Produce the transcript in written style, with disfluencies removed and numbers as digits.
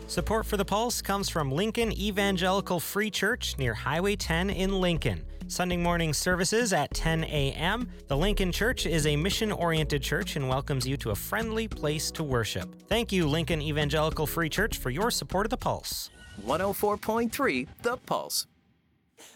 Support for The Pulse comes from Lincoln Evangelical Free Church near Highway 10 in Lincoln. Sunday morning services at 10 a.m. The Lincoln Church is a mission-oriented church and welcomes you to a friendly place to worship. Thank you, Lincoln Evangelical Free Church, for your support of The Pulse. 104.3 The Pulse.